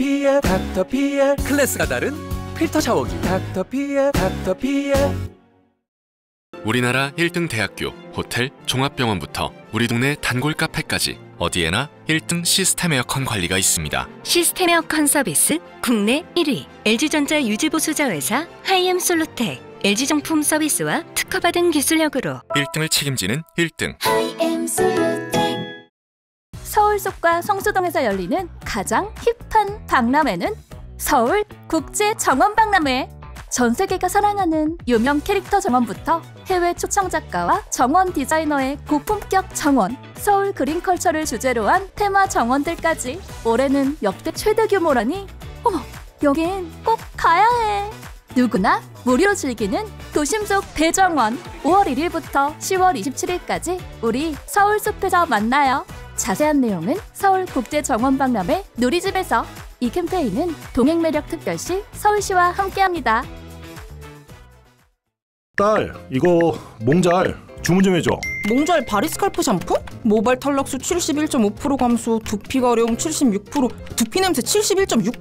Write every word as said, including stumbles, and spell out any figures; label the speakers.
Speaker 1: 닥터피엘 닥터피엘 클래스가 다른 필터 샤워기 닥터피엘 닥터피엘.
Speaker 2: 우리나라 일 등 대학교, 호텔, 종합병원부터 우리 동네 단골 카페까지 어디에나 일 등 시스템 에어컨 관리가 있습니다.
Speaker 3: 시스템 에어컨 서비스 국내 일 위 엘지전자 유지보수자 회사 하이엠솔루텍. 엘지정품 서비스와 특허받은 기술력으로
Speaker 2: 일 등을 책임지는 일 등
Speaker 3: 하이엠솔루텍. 서울 속과 성수동에서 열리는 가장 힙한 박람회는 서울 국제정원박람회. 전 세계가 사랑하는 유명 캐릭터 정원부터 해외 초청 작가와 정원 디자이너의 고품격 정원, 서울 그린컬처를 주제로 한 테마 정원들까지. 올해는 역대 최대 규모라니 어머, 여긴 꼭 가야 해. 누구나 무료로 즐기는 도심 속 대정원. 오월 일일부터 시월 이십칠일까지 우리 서울숲에서 만나요. 자세한 내용은 서울국제정원박람회 누리집에서. 이 캠페인은 동행매력특별시 서울시와 함께합니다.
Speaker 4: 딸, 이거 몽잘 주문 좀 해줘.
Speaker 5: 몽잘 바리스칼프 샴푸? 모발 탈락수 칠십일 점 오 퍼센트 감소, 두피 가려움 칠십육 퍼센트, 두피 냄새 칠십일 점 육